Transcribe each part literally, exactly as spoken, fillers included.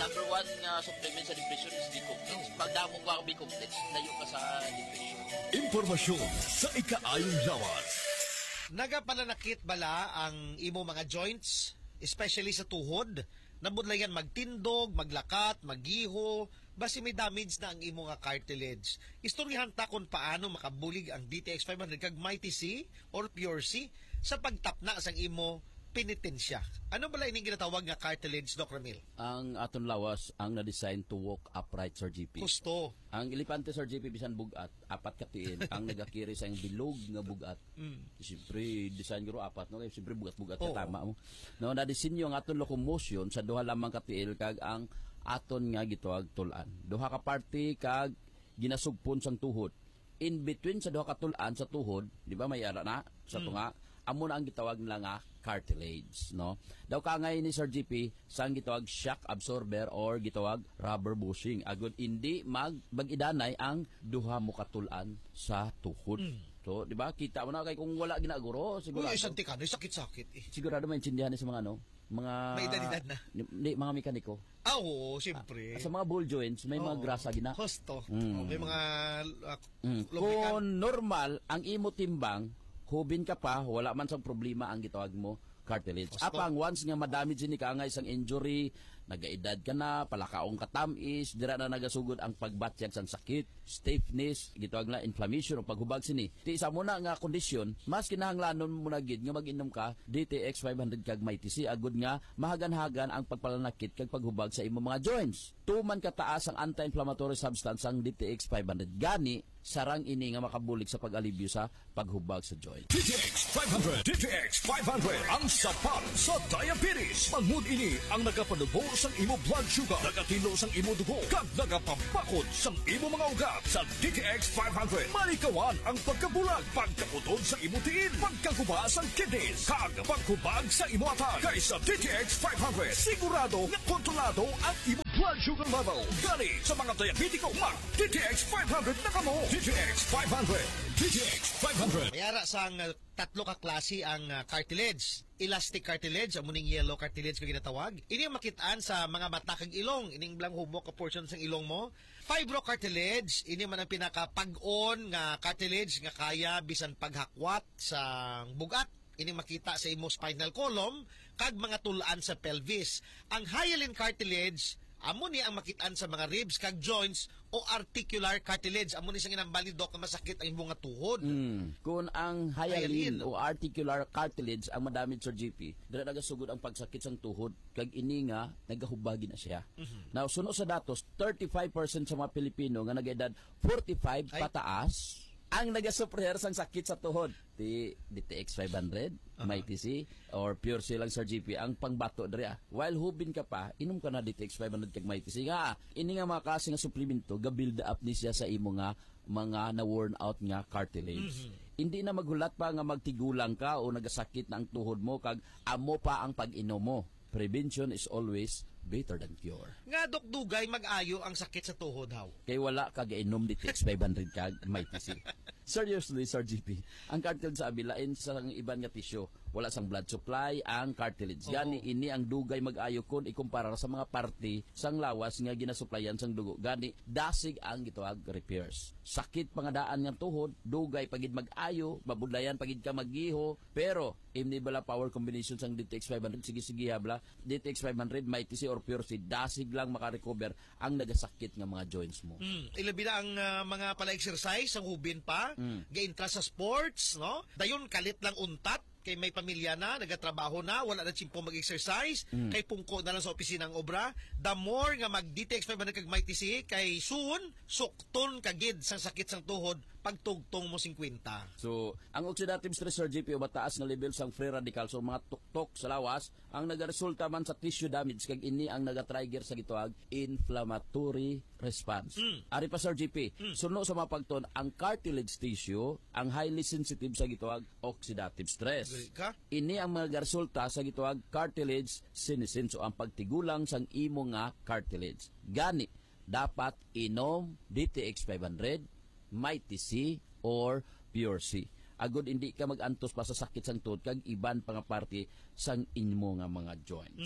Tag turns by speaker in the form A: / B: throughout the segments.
A: number one nga supplement sa depression is B-complex. Pag damo ka B-complex, layo ka sa depression.
B: Impormasyon sa ikaayong lawas.
C: Nagapananakit bala ang imo mga joints, especially sa tuhod? Nabudlayan magtindog, maglakat, magiho, basi may damage na ang imo nga cartilage. Istoryahan ta kung paano makabulig ang D T X five hundred kag Mighty C or Pure C sa pagtapna sang imo penitensya. Ano bala ining ginatawag nga cartilage, Doc Ramil?
D: Ang aton lawas ang na-design to walk upright, Sir G P.
C: Gusto.
D: Ang ilipante, Sir G P, bisan bugat, apat katiin, ang nagakiri sa yung bilog nga bugat. Mm. Siyempre, design garo apat, no? Siyempre, bugat-bugat ka, tama mo. No, na-desinyo ang aton locomotion sa duha lamang katiil kag ang aton nga gitawag tulan. Duha ka party kag ginasugpon sang tuhod. In between sa duha ka tulan sa tuhod, di ba may ara na sa tunga, mm. amo na ang gitawag nila nga cartilage, no? Daw ka ngay ni Sir G P sang gitawag shock absorber or gitawag rubber bushing. Agud hindi mag bagidanay ang duha mo katulan sa tuhod. Mm. So, di ba? Kita mo na kay kung wala ginaguro, siguro.
C: Uy, isang tikano, sakit-sakit eh.
D: Sigurado maintindihan ni sa mga ano, mga
C: may edad-edad na.
D: Hindi, mga mekaniko.
C: Ah, oo, siyempre.
D: Ah, sa mga ball joints, may oh, mga grasa gina.
C: Hosto.
D: Mm.
C: Oh, may mga uh,
D: mm. Kung normal ang imo timbang, hubin ka pa, wala man sang problema ang gitawag mo cartilage. Hosto. Apang once nga madamage ni ka nga isang injury, nagaedad ka na, palakaong katamis, dira na nagasugod ang pagbatyag sang sakit, stiffness, gitawag na inflammation o paghubag sini. Ti isa mo na nga kondisyon, mas kinahanglanon mo na gid nga mag-inom ka D T X five hundred kag Mighty C agud nga mahagan-hagan ang pagpalanakit kag paghubag sa imong mga joints. Tuman kataas ang anti-inflammatory substance ang D T X five hundred gani sarang ini nga makabulig sa pag-alibyo sa paghubag sa joint.
B: D T X five hundred D T X five hundred ang sapat sa diabetes. Mangud ini ang nagapanubo sang imo blood sugar, nagatino sang imo dugo, kag nagapambakod sang imo mga ugat. Sa D T X five hundred, malikawan ang pagkabulag, pagkaputod sa imo tiin, pagkaguba sang kidneys, kag paghubag sa imo atay. Kay sa D T X five hundred, sigurado nga kontrolado ang imo blood sugar level. Gani sa mga diabetiko, mag D T X five hundred na kamo. D T X five hundred. D T X five hundred.
C: Mayara sang uh, tatlo ka klase ang uh, cartilage. Elastic cartilage, amuning yellow cartilage kag ginatawag. Ini ang makitaan sa mga mata kag ilong, ining blang humok ka portion sang ilong mo. Fibrocartilage, ini man ang pinaka-pag-on nga cartilage nga kaya bisan paghakwat sa bugat. Ini makita sa imo spinal column kag mga tulaan sa pelvis. Ang hyaline cartilage, amo ni ang makitaan sa mga ribs kag joints o articular cartilage. Amo ni sa ginambali dok na masakit ang imong tuhod.
D: Mm. Kung ang hyaline, hyaline o articular cartilage ang madamage sa G P, dira nagasugod ang pagsakit sang tuhod kag ini nga nagahubagi na siya. Mm-hmm. Now suno sa datos, thirty-five percent sa mga Pilipino nga nag-edad forty-five Ay. pataas ang nagasuprer sang sakit sa tuhod. Di D T X five hundred, uh-huh. Mighty C, or Pure C lang sa G P, ang pangbato diri ah. While hubin ka pa, inom ka na D T X five hundred kag Mighty C. Nga, ini nga mga klase nga suplemento, ga-build up ni siya sa imo nga mga na-worn out nga cartilage. Mm-hmm. Hindi na maghulat pa nga magtigulang ka o nagasakit na ang tuhod mo, kag amo pa ang pag-inom mo. Prevention is always better than cure.
C: Nga dok dugay mag-ayo ang sakit sa tuhod haw.
D: Kay wala ka gainom D T X five hundred kag Mighty C. Seriously, Sir G P, ang cartilage sa abilain sa iban nga tissue, wala sang blood supply ang cartilage. Gani oh. ini ang dugay mag-ayo kon ikumpara sa mga parte sang lawas nga ginasuplayan sang dugo. Gani dasig ang gitawag repairs. Sakit pangadaan nga tuhod, dugay pagid mag-ayo, mabudlayan pagid ka magiho, pero imni bala power combination sang D T X five hundred, sige-sige habla, D T X five hundred, Mighty C or Pure C, dasig lang makarecover ang nagasakit nga mga joints mo.
C: Mm, ilabi na ang uh, mga pala-exercise, ang hubin pa, mm. gaintra sa sports, no? Dayon kalit lang untat, kay may pamilya na, nagatrabaho na, wala na chimpo mag-exercise, mm. kay pungko na lang sa opisina ng obra. The more nga mag-D T X five hundred kag Mighty C, kay soon, sukton kagid sang sakit sang tuhod, pagtugtong mo fifty.
D: So, ang oxidative stress, Sir G P, o mataas na level sang free radicals o mga tuktok sa lawas, ang nagaresulta man sa tissue damage, kag ini ang nagatrigger sa gitawag inflammatory response. Mm. Ari pa, Sir G P, mm. suno sa mga pagton, ang cartilage tissue, ang highly sensitive sa gitawag oxidative stress. Ini ang mga resulta sa gitawag cartilage senescence o ang pagtigulang sang imo nga cartilage. Gani, dapat inom D T X five hundred, Mighty C, or Pure C. Agod hindi ka magantos pa sa sakit sang tuhod kag iban pa nga parte sang inmo nga mga joints. Mm.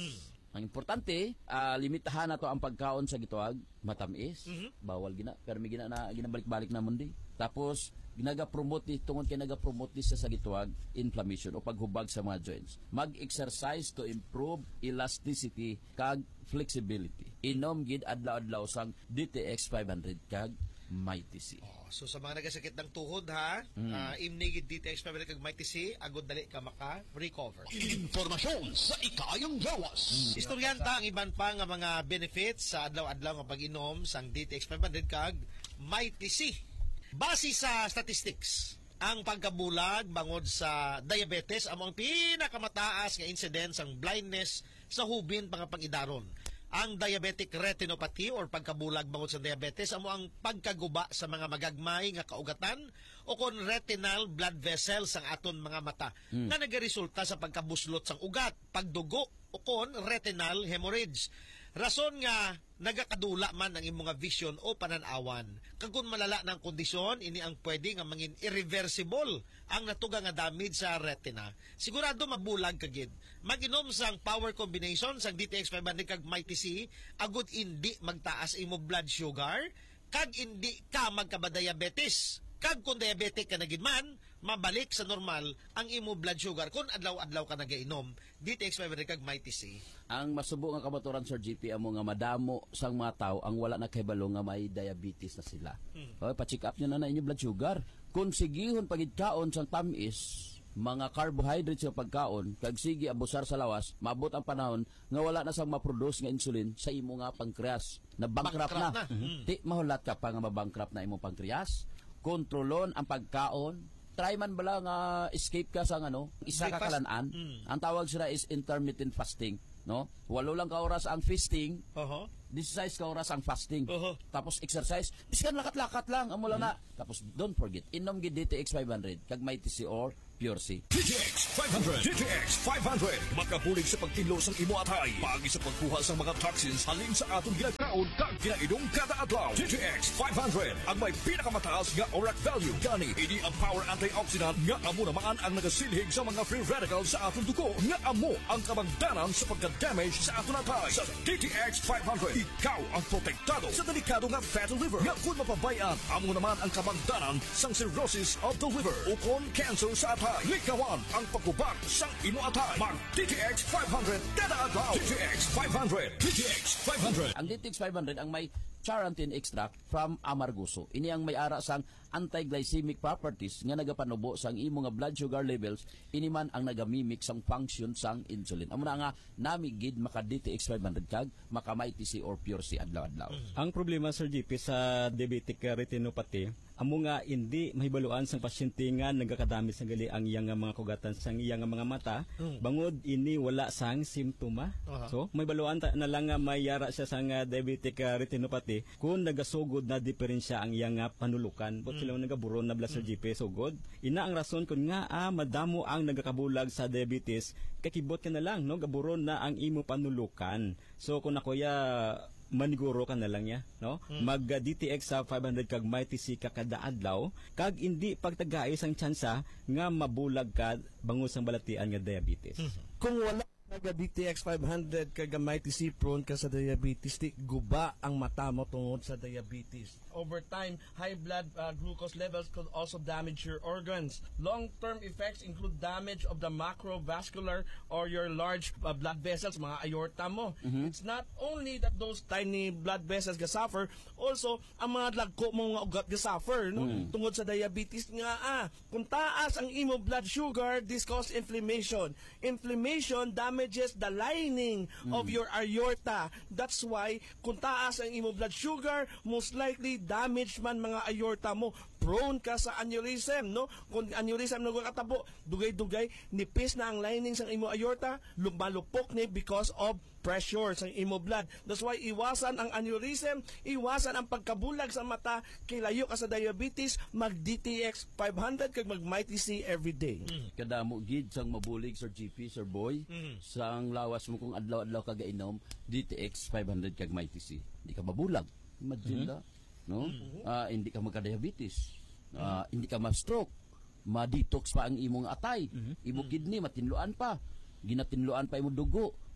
D: Ang importante, ah, limitahan na to ang pagkaon sa gituag, matamis, bawal gina, pero may gina na ginabalik-balik namon di. Tapos ginaga-promote ni tungod kay naga-promote ni sa sa gituag inflammation o paghubag sa mga joints. Mag-exercise to improve elasticity kag flexibility. Inom gid adlaw-adlaw sang D T X five hundred kag Mighty C.
C: Oh, so sa mga nagasakit ng tuhod ha, mm. uh, imnigid D T X five hundred kag Mighty C, agud dali ka maka-recover.
B: Informasyon sa ikayang gawas.
C: Mm. Istoryanta ang iban pa nga mga benefits sa adlaw-adlaw nga pag-inom sang D T X five hundred kag Mighty C. Base sa statistics, ang pagkabulag bangod sa diabetes amo ang pinakamataas nga incidence ang blindness sa hubin pangapangidaron. Ang diabetic retinopathy or pagkabulag bangod sa diabetes amo ang pagkaguba sa mga magagmay nga kaugatan o kon retinal blood vessels ang aton mga mata mm. nga nagaresulta sa pagkabuslot sang ugat, pagdugo o kon retinal hemorrhage. Rason nga nagakadula man ang imong vision o pananawan. Kag kun malala ng kondisyon, ini ang pwede nga mangin irreversible ang natuga nga damage sa retina. Sigurado mabulag kagid. Mag-inom sang power combination sang D T X five hundred kag Mighty C, agud indi magtaas imo blood sugar, kag indi ka magkabadiabetes. Kag kung diabetic ka na gid man, mabalik sa normal ang imo blood sugar kung adlaw-adlaw ka nagainom D T X five hundred kag Mighty C.
D: Ang masubo nga kabaturan Sir G P amo nga madamo sang mga tawo ang wala na kahibalo nga may diabetes na sila. Hmm. Okay, pa-check up niyo na na inyo blood sugar. Kung sigihon pagidkaon sang tamis, mga carbohydrates sa pagkaon, kag sige abusar sa lawas, maabot ang panahon nga wala na sang ma-produce nga insulin sa imo nga pancreas. Na bankrupt na. na. Mm-hmm. Di mahulat ka pa nga mabankrupt na imong pancreas. Kontrolon ang pagkaon. Try man bala nga escape ka sa ano, isa ka kalanaan. Mm. Ang tawag sila is intermittent fasting, no? Walo lang ka oras ang feasting. Uh-huh. Exercise ka oras ang fasting. Uh-huh. Tapos exercise, biskan lakat-lakat lang amo lang mm. na. Tapos don't forget, inom gid D T X five hundred kag Mighty C or Pure C.
B: D T X five hundred. D T X five hundred. Makabulig sa pagtinlo sang imo atay. Pagi sa pagkuha sa mga toxins halin sa aton ginakaon kag ginaidong kada adlaw. D T X five hundred ang may pinakamataas nga ORAC value. Gani ini ang power antioxidant nga amo naman ang nagasilhig sa mga free radicals sa aton dugo nga amo ang kabangdanan sa pagka-damage sa aton atay. Sa D T X five hundred, ikaw ang protektado sa delikado nga fatty liver. Nga kung mapabayaan, amo naman ang kabangdanan sang cirrhosis of the liver o kon cancer sa atay. Likawan ang pagkubak sang imo atay. Mag D T X five hundred kada adlaw. D T X five hundred. D T X five hundred.
D: Ang D T X five hundred ang may charantin extract from amarguso. Ini ang may ara sang anti-glycemic properties nga nagapanubo sang imo nga blood sugar levels, ini man ang nagamimik sang function sang insulin. Amo na nga namigid maka D T X five hundred kag maka Mighty C or Pure C adlaw-adlaw.
E: Ang problema Sir G P sa diabetic retinopathy, amo nga hindi mahibaluan sang pasyente nga nagakadami sang gali ang iyang mga kugatan sang iyang mga mata, mm. bangod ini wala sang simptoma. Uh-huh. So mahibaluan ta na lang nga may yara siya sang uh, diabetic uh, retinopathy kung nagasugod na diferensya ang iyang uh, panulukan. But mm. sila nagaburon na Sir G P sugod. Ina ang rason kun nga ah, madamo ang nagakabulag sa diabetes, kakibot ka na lang no gaburon na ang imo panulukan. So kung nakuya maniguro ka na lang ya, no? Hmm. Mag uh, D T X sa five hundred kag Mighty C ka kada adlaw, kag indi pagtagais ang tsansa nga mabulag ka bangus ang balatian nga diabetes. Hmm.
F: Kung wala Naga D T X five hundred kag Mighty C, prone ka sa diabetes, di guba ang mata mo tungod sa diabetes. Over time, high blood uh, glucose levels could also damage your organs. Long-term effects include damage of the macrovascular or your large uh, blood vessels, mga aorta mo. Mm-hmm. It's not only that those tiny blood vessels ga suffer, also ang mga lagko mo nga ugat ga suffer, no? Mm. Tungod sa diabetes nga ah. Kung taas ang imo blood sugar, this cause inflammation. Inflammation damages the lining mm. of your aorta. That's why kung taas ang imo blood sugar, most likely damage man mga aorta mo, prone ka sa aneurysm, no? Kung aneurysm na katabo, dugay-dugay, nipis na ang lining sa imo aorta, lumalupok ni because of pressure sa imo blood. That's why iwasan ang aneurysm, iwasan ang pagkabulag sa mata, kilayo ka sa diabetes, mag D T X five hundred kag mag Mighty C every day.
D: Mm. Kadamo gid sang mabulig Sir G P, Sir Boy, mm. sang lawas mo kung adlaw-adlaw ka gainom D T X five hundred kag Mighty C. Hindi ka mabulag. Imagine mm-hmm. no? Mm-hmm. Uh, hindi ka magka-diabetes. Uh, mm-hmm. Hindi ka ma-stroke. Ma-detox pa ang imong atay. Mm-hmm. Imo kidney matinluan pa. Ginatinluan pa imo dugo.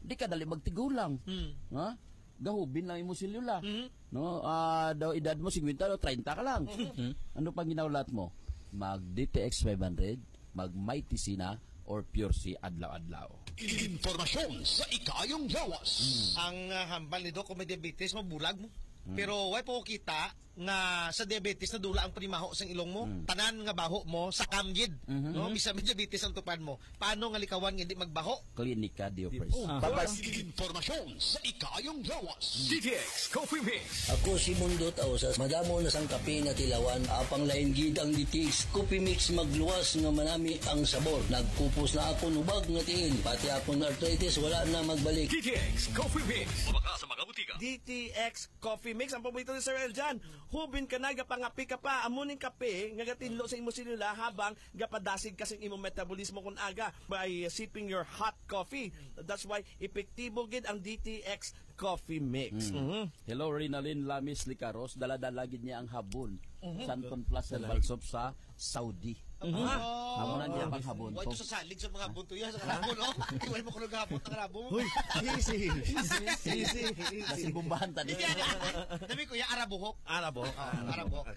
D: di ka dali magtigulang.
C: Hmm.
D: Ha? Gahubin lang imo silula.
C: Mhm.
D: No, ah daw edad mo fifty o thirty ka lang. Ano pang ginaulat mo? Mag D T X five hundred, mag Mighty Sina or Pure C adlaw-adlaw.
B: Impormasyon sa ikayong lawas.
C: Ang uh, hambal ni Doc kung may diabetes mo, bulag mo. Pero why po kita nga sa diabetes na dula ang primaho sa ilong mo, tanan nga baho mo sa kamgid. No, bisa may diabetes ang tupan mo. Paano nga likawan nga hindi magbaho?
D: Klinika Diopres.
C: Oh,
D: Babas.
B: Impormasyon sa ikayong lawas. D T X Coffee Mix.
G: Ako si Mundo Tausas, madamo na sang kape nga tilawan, apang lain gid ang D T X Coffee Mix magluwas nga manami ang sabor. Nagpupos na ako nubag nga tiil, pati akong arthritis wala na magbalik.
B: D T X Coffee Mix. Mabaka sa mga butika.
F: D T X Coffee Mix ang paborito ni Sir Eljan. Hubin ka na gapangapi ka pa amuning kape nga gatinlo sa imo silula habang gapadasig kasing imo metabolismo kun aga by sipping your hot coffee. That's why epektibo gid ang D T X Coffee Mix. Mhm.
D: Hello, Rinalyn Lamis Licaros. Dala-dala gid niya ang habon. Santon Plus Herbal Soap sa Saudi.
C: Oh,
D: Amo na niya pang habon.
C: Why to sa salig sa mga bunto yan sa karabo, no? Iwala mo kung naghapon ng karabo mo.
F: Uy, easy. Easy. Easy.
D: Kasi bumbahan tadi.
C: Dami ko, ya arabuhok.
F: Arabo.
C: Arabuhok.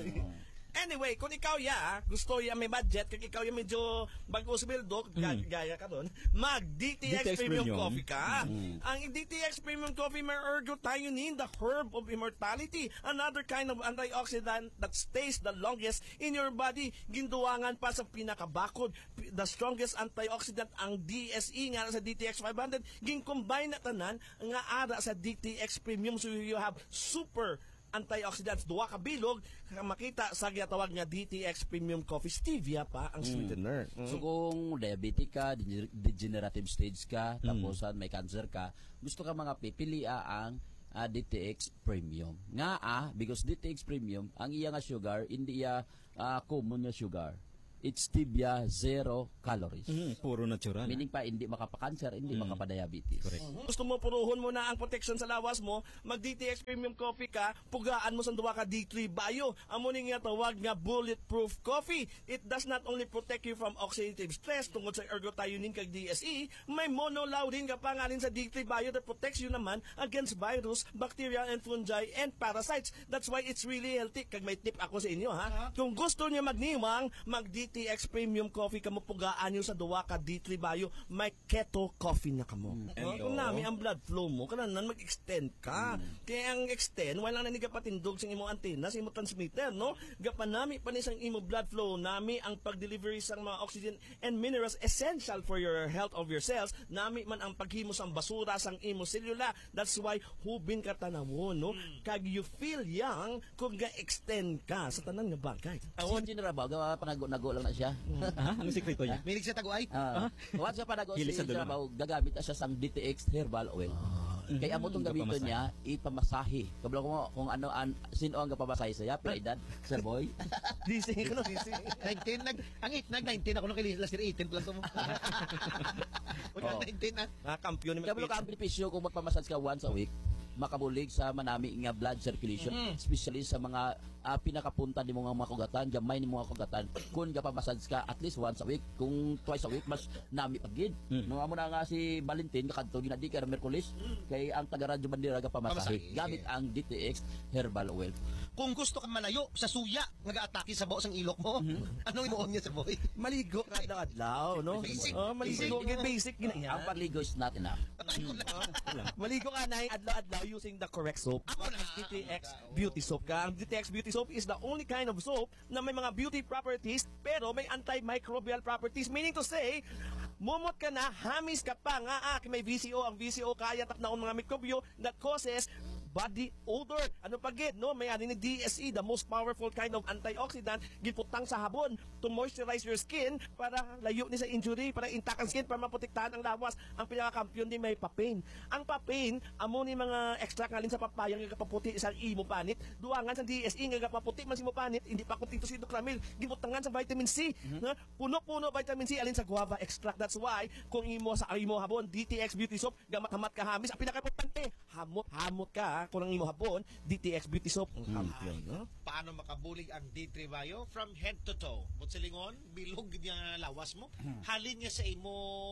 F: Anyway, kung ikaw ya, gusto ya may budget, kung ikaw ya medyo bago sa bildo,
E: Mm.
F: gaya ka doon, mag D T X,
E: D T X
F: Premium,
E: Premium.
F: Coffee ka. Ang D T X Premium Coffee may ergothioneine, the herb of immortality, another kind of antioxidant that stays the longest in your body. Ginduwangan pa sa pinakabakod, the strongest antioxidant ang D S E nga sa D T X five hundred, gin-combine na tanan nga ara sa D T X Premium, so you have super antioxidants, duwa ka bilog, makita sa gitawag nga D T X Premium Coffee, stevia pa ang sweetener.
D: So kung diabetic ka, degener- degenerative stage ka, tapos ah, may cancer ka, gusto ka mga pipilia ang ah, D T X Premium. Nga ah, because D T X Premium, ang iya nga sugar, hindi iya ah, common nga sugar. It's stevia, zero calories.
E: Mm, puro natural.
D: Meaning pa, hindi makapa-cancer, hindi makapa-diabetes.
E: Correct.
F: Gusto mo puruhon mo na ang protection sa lawas mo, mag D T X Premium Coffee ka, pugaan mo sa duwa ka D three Bio. Amo ning nga tawag nga bulletproof coffee. It does not only protect you from oxidative stress tungod sa ergothioneine kag D S E, may monolaurin ka pa nga rin sa D three Bio that protects you naman against virus, bacteria and fungi and parasites. That's why it's really healthy. Kag may tip ako sa inyo ha. Kung gusto niyo magniwang, mag D T X Premium Coffee kamo, pugaan niyo sa duwa ka D three Bio, may keto coffee na kamo. Oh, kung nami ang blood flow mo, kananan mag-extend ka. Kaya ang extend, wala na ni gapatindog sa imong antena, sa imong transmitter, no? Gapanami pa ni sang imong blood flow, nami ang pag-delivery sang mga oxygen and minerals essential for your health of your cells, nami man ang paghimo sang basura sang imong selula. That's why hubin ka tanawon, no? Kag you feel young kung ga-extend ka sa tanan nga bagay.
D: Awon general ba, gawa panago-nago lang na siya.
E: Ah, ano sikreto niya?
C: Milig sa taguay.
D: Ah, uh, siya panago
E: Hilig sa
D: si
E: dulo.
D: Trabaho, gagamit na siya sang D T X herbal oil. Kaya amo tong gamiton
E: Gapamasahe.
D: niya, ipamasahe. Kabla ko kung ano an sino ang gapamasahe saya, edad, Sir Boy.
F: Busy ka no, busy.
C: nineteen, nag, ang eight, nag nineteen ako nung kailis, last year eighteen plus mo. Wala
D: Oo.
C: nineteen na.
F: Ah, kampiyon ni
D: Kabla ka ang benepisyo kung magpamassage ka once a week, makabulig sa manami nga blood circulation, especially sa mga ah, pinakapunta ni mga mga kugatan, gamay ni mga kugatan. Kung gapamassage ka at least once a week, kung twice a week mas nami pagid.
E: Mm.
D: No amo na nga si Valentin kadto ginadi ka Merkulis kay ang taga Radyo Bandera gapamasahe
C: Pamasahe.
D: gamit ang D T X herbal oil.
C: Kung gusto kang malayo sa suya, nag-aatake sa buo sang ilok mo, anong imuon niya sa boy?
F: Maligo adlaw-adlaw, no?
C: Basic.
F: Oh, maligo gid basic gina
D: Ang
F: yan.
D: pagligo is not enough.
F: Maligo ka na adlaw-adlaw using the correct soap.
C: Ako na.
F: D T X Beauty Soap ka. Ang D T X Beauty Soap is the only kind of soap na may mga beauty properties pero may antimicrobial properties. Meaning to say, mumot ka na, hamis ka pa nga, ah, may V C O. Ang V C O kaya tap na mga mikrobyo that causes body odor. Ano pa gid, no? May ani ni D S E, the most powerful kind of antioxidant, giputang sa habon to moisturize your skin para layo ni sa injury, para intact ang skin, para maprotektahan ang lawas. Ang pinaka-kampiyon din may papain. Ang papain, amo ni mga extract ngalin sa papayang nga paputi isang imo panit. Duangan sa D S E nga paputi man si mo panit, hindi pa kuntito si Docramil, giputangan sa vitamin C. Na puno-puno vitamin C alin sa guava extract. That's why kung imo sa imo habon D T X Beauty Soap, gamat-hamat ka hamis, ang pinaka-importante, hamot-hamot ka. Kung ang imo habon, D T X Beauty Soap ang kampiyon, no?
C: Paano makabulig ang D three Bio from head to toe? But sa lingon, bilog niya lawas mo. Halin niya sa imo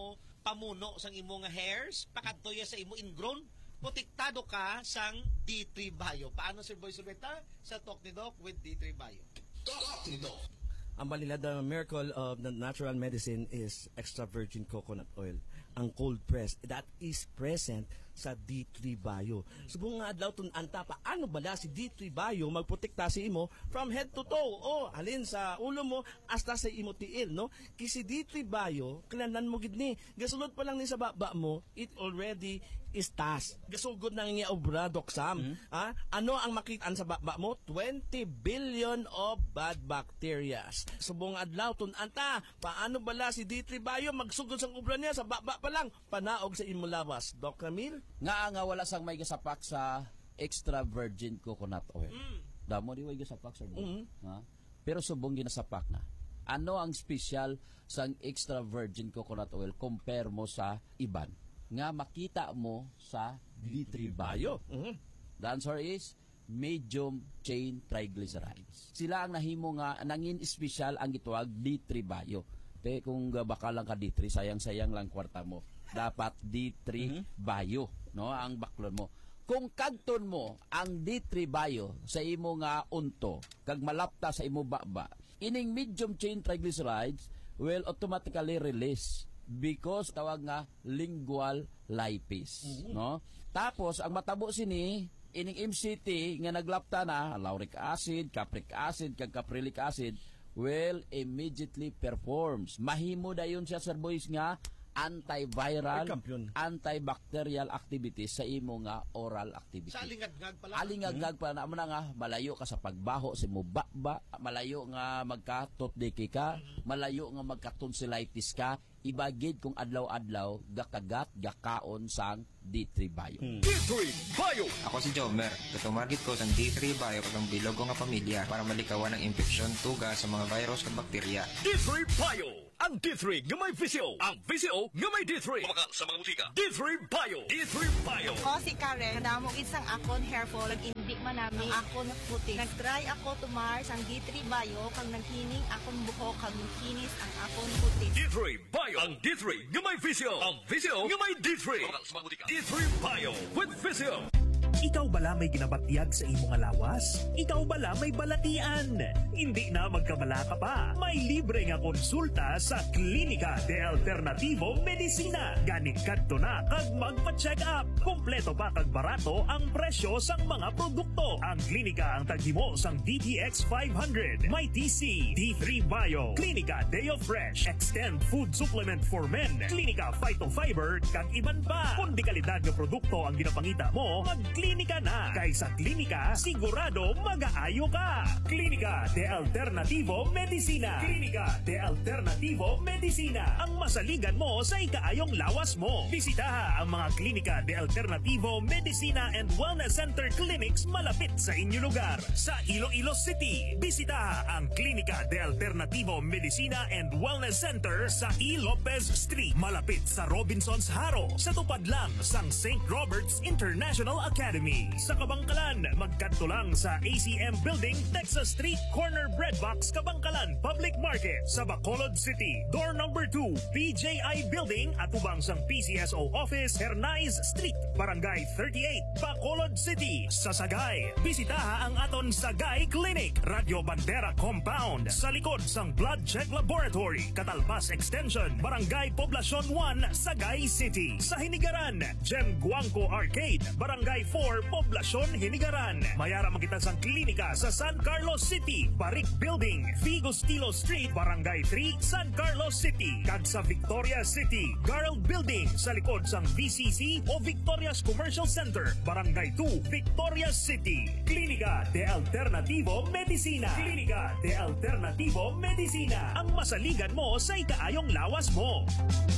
C: pamuno sang imo nga hairs, pakadtoya sa imo ingrown, protektado ka sang D three Bio. Paano, Sir Boy Surbeta? Sa Talk ni Doc with D three Bio.
B: Talk ni Doc.
F: Ang balila, the miracle of the natural medicine is extra virgin coconut oil. Ang cold press, that is present sa D three Bio. Subong nga adlaw tun anta, paano bala si D three Bio magprotekta si imo from head to toe? O halin sa ulo mo hasta sa imo tiil, no? Kasi D three Bio, kailangan mo gid ni. Gasulod pa lang ni sa baba mo, it already is task. Gasugod na nga obra, Doc Sam. Hmm? Ha? Ano ang makitaan sa baba mo? twenty billion of bad bacteria. Subong adlaw tun anta, paano bala si D three Bio magsugod sang obra niya sa baba pa lang, panaog sa imo lawas. Doc Camille?
D: Nga nga wala sang may gasapak sa extra virgin coconut oil. Mm. Damo di way gasapak sir. Mm-hmm. Ha? Pero subong ginasapak na. Ano ang special sang extra virgin coconut oil compare mo sa iban? Nga makita mo sa D three Bio. Mm-hmm. The answer is medium chain triglycerides. Sila ang nahimo nga nangin special ang gituwag D three Bio. Te kung baka lang ka D three, sayang-sayang lang kwarta mo. Dapat D three mm-hmm. Bio, no, ang baklon mo. Kung kagton mo ang D three Bio sa imo nga unto, kag malapta sa imo baba, ining medium chain triglycerides will automatically release because tawag nga lingual lipase, mm-hmm. no? Tapos ang matabo sini ining M C T nga naglapta na lauric acid, capric acid, kag caprylic acid will immediately performs. Mahimo dayon siya sir boys nga antiviral, antibacterial activities sa imo nga oral activity.
C: Sa alingagag pala.
D: Alingagag pala na mo na nga malayo ka sa pagbaho sa imo baba, malayo nga magka-toothpick ka, malayo nga magka-tonsillitis ka, ibagid kung adlaw-adlaw gakagat gakaon sang D three Bio.
B: Hmm. D three Bio.
H: Ako si Jomer. Tumarget ko sang D three Bio kag ang bilog nga pamilya para malikawan ang infeksyon, tuga sa mga virus ug bakterya.
B: D three Bio. Ang D three nga may V C O. Ang V C O nga may D three. Kumakal sa mga butika. D three Bio. D three Bio.
I: Ako si Karen. Nadamo isang akon hair fall. Nag-indi man namin ang akon puti. Nag-try ako tumar sang D three Bio kang naghining akon buhok kag kinis ang akon puti.
B: D three Bio. Ang D three nga may V C O. Ang V C O nga may D three. Kumakal sa mga butika. D three Bio with V C O.
J: Ikaw bala may ginabatyag sa imong nga lawas? Ikaw bala may balatian? Hindi na magkamala ka pa. May libre nga konsulta sa Klinika de Alternativo Medicina. Ganit kadto na kag magpa-check up. Kompleto pa kag barato ang presyo sang mga produkto. Ang klinika ang taghimo sang D T X five hundred, may T C, D three Bio, Klinika Deo Fresh, Extend Food Supplement for Men, Klinika Phytofiber kag iban pa. Kung di kalidad nga produkto ang ginapangita mo, mag Klinika na. Kay sa klinika, sigurado mag-aayo ka. Klinika de Alternativo Medicina. Klinika de Alternativo Medicina. Ang masaligan mo sa ikaayong lawas mo. Bisitaha ang mga Klinika de Alternativo Medicina and Wellness Center Clinics malapit sa inyong lugar. Sa Iloilo City, bisitaha ang Klinika de Alternativo Medicina and Wellness Center sa E. Lopez Street, malapit sa Robinson's Haro, sa tupad lang sang Saint Robert's International Academy. Sa Kabangkalan, magkadto lang sa A C M Building, Texas Street, Corner Breadbox, Kabangkalan Public Market. Sa Bacolod City, door number two, B J I Building, atubang sang P C S O Office, Hernais Street, Barangay thirty-eight, Bacolod City. Sa Sagay, bisitaha ang aton Sagay Clinic, Radio Bandera Compound, sa likod sang Blood Check Laboratory, Catalpas Extension, Barangay Poblacion one, Sagay City. Sa Hinigaran, Gem Guangco Arcade, Barangay four, Poblacion Hinigaran. Mayara makita sang klinika sa San Carlos City, Barik Building, Vigostilo Street, Barangay three, San Carlos City. Kag sa Victoria City, Garland Building, sa likod sang V C C o Victoria's Commercial Center, Barangay two, Victoria City. Klinika de Alternativo Medicina. Klinika de Alternativo Medicina. Ang masaligan mo sa ikaayong lawas mo.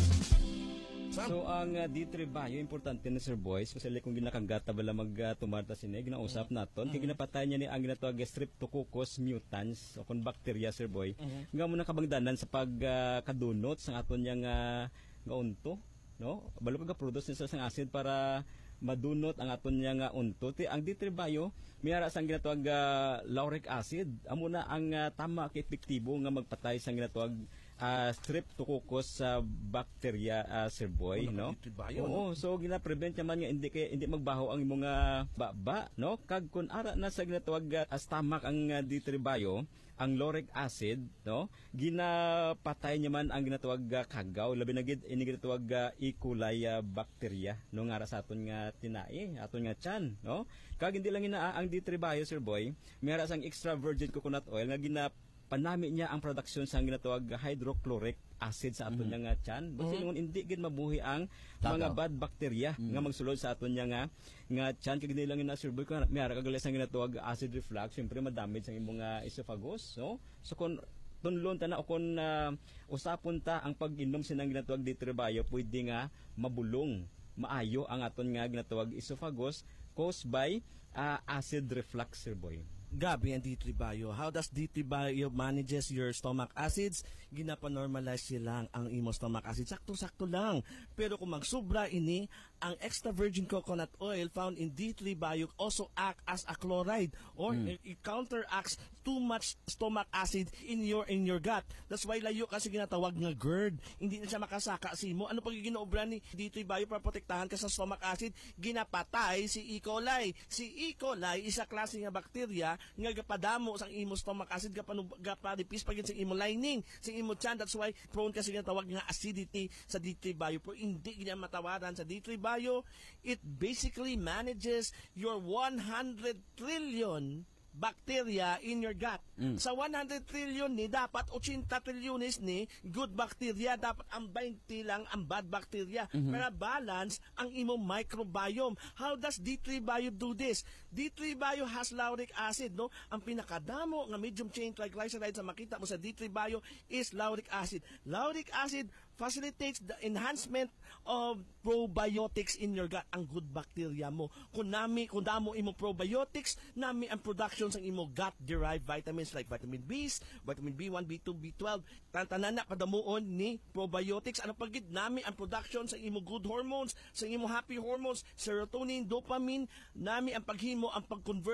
E: So ang uh, D three Bio importante na Sir Boys kasi kung ginakagata bala magtumarta uh, sini ginausap naton mm-hmm. kay ginapatay niya ni ang ginatawag Streptococcus mutans o kon bacteria Sir Boy mm-hmm. nga mo na kabangdanan sa pagkadunot uh, sa aton yang uh, nga unto no balo ka produce sa sang acid para madunot ang aton yang uh, unto ti ang D three Bio mayara sang ginatawag uh, lauric acid amo na ang uh, tama kay epektibo nga magpatay sang ginatawag uh, streptococcus sa bacteria, uh, Sir Boy, no? Oo, so gina-prevent naman nga hindi kay hindi magbaho ang imong uh, baba, no? Kag kun ara na sa ginatawag uh, stomach ang uh, D three bio, ang lauric acid, no, ginapatay niya man ang ginatawag uh, kagaw, labi na gid ini ginatawag uh, E. coli uh, bacteria no nga sa aton nga tinai, aton nga tiyan, no. Kag hindi lang ina ang D three bio, Sir Boy, mayara sang extra virgin coconut oil nga ginapanami niya ang production sa ginatawag hydrochloric acid sa aton mm-hmm. nga tiyan. Basta mm-hmm. hindi gid mabuhi ang Takaw. mga bad bacteria mm-hmm. nga magsulod sa aton nga nga tiyan kag hindi lang na Sir Boy kun mayara kag ang ginatawag acid reflux, syempre madamage ang imong uh, esophagus, no. So kun tunlon ta na o kung uh, usapon ta ang pag-inom sinang ginatawag D three bio, pwede nga mabulong maayo ang aton nga ginatawag esophagus caused by uh, acid reflux, Sir Boy.
F: Gabi ang D three bio. How does D three bio manages your stomach acids? Ginapanormalize silang ang imo stomach acid. Sakto-sakto lang. Pero kung magsubra ini, ang extra virgin coconut oil found in D three bio also act as a chloride or mm. it, it counteracts too much stomach acid in your in your gut. That's why layo kasi ginatawag nga GERD. Hindi na siya makasaka sa imo. Ano pag ginoobra ni D three bio para protektahan ka sa stomach acid? Ginapatay si E. coli. Si E. coli isa klase nga bakterya nga gapadamo sa imo stomach acid, gapadipis pagin sa imo lining, sa imo tiyan. That's why prone kasi nga tawag nga acidity sa D three bio. Pero hindi niya matawaran sa D three bio. It basically manages your one hundred trillion bacteria in your gut. Mm. Sa one hundred trillion ni, dapat eighty trilyones ni good bacteria, dapat ang twenty lang ang bad bacteria. Mm-hmm. Para balance ang imong microbiome. How does D three bio do this? D three bio has lauric acid, no? Ang pinakadamo nga medium chain triglycerides sa makita mo sa D three bio is lauric acid. Lauric acid facilitates the enhancement of probiotics in your gut, ang good bacteria mo. Kung nami, kung damo imo probiotics, nami ang production sa imo gut-derived vitamins like vitamin B, vitamin B one, B two, B twelve, tantanan na padamuon ni probiotics. Ano pagid nami ang production sa imo good hormones, sa imo happy hormones, serotonin, dopamine, nami ang paghimo, ang pag-convert